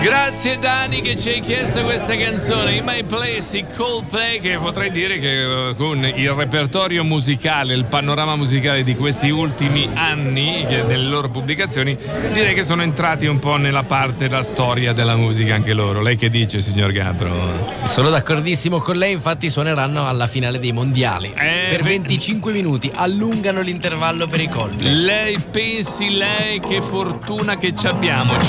Grazie Dani che ci hai chiesto questa canzone, In My Place, i Coldplay, che potrei dire che con il repertorio musicale, il panorama musicale di questi ultimi anni, nelle loro pubblicazioni, direi che sono entrati un po' nella parte della storia della musica anche loro. Lei che dice, signor Gabro? Sono d'accordissimo con lei, infatti suoneranno alla finale dei mondiali per 25 minuti, allungano l'intervallo per i Coldplay. Lei pensi, lei che fortuna che ci abbiamo.